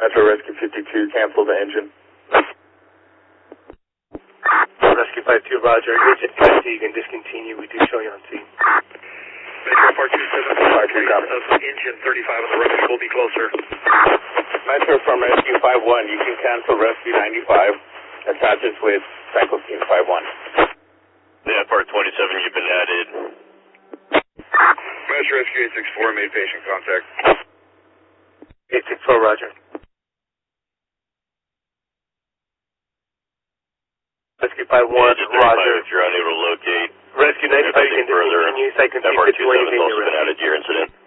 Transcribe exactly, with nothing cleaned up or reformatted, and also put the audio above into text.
Metro Rescue fifty-two, cancel the engine. Rescue five two, roger. Engine empty, you can discontinue. We do show you on scene. Metro four two seven, of engine thirty-five on the rescue will be closer. Metro from Rescue five one, you can cancel Rescue ninety-five. Attaches with cycle team five one. Yeah, part twenty-seven, you've been added. Metro Rescue eight six four, made patient contact. eight six four, roger. Rescue five one, yeah, roger. If you're unable to locate. Rescue ninety-five, you can discontinue. Cycle team F R two seven fifty-one, has also been added to your incident.